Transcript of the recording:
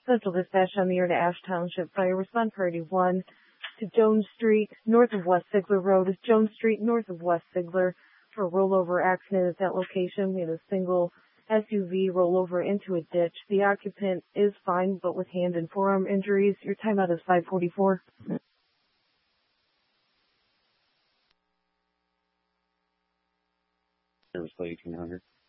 Central Dispatch on the air to Ash Township Fire. Respond priority 1 to Jones Street, north of West Sigler Road. Jones Street, north of West Sigler, for a rollover accident at that location. We had a single SUV roll over into a ditch. The occupant is fine, but with hand and forearm injuries. Your timeout is 5:44. Service Lady 1800.